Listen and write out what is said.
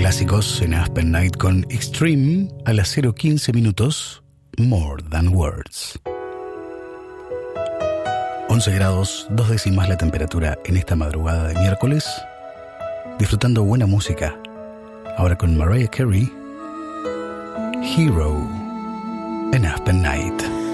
clásicos en Aspen Night con Extreme a las 0:15 minutos, More Than Words. 11 grados, 2 décimas la temperatura en esta madrugada de miércoles, disfrutando buena música. Ahora con Mariah Carey, Hero en Aspen Night.